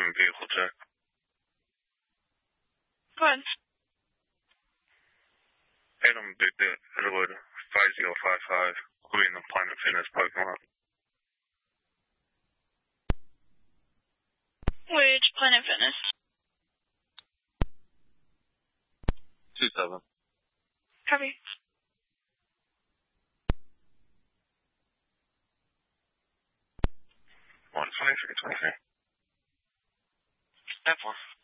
vehicle check. Go ahead. Adam Big Dick, Edward 5055, we're in the Planet Fitness parking lot. Which Planet Fitness? 27. Copy. One 23. 10-4.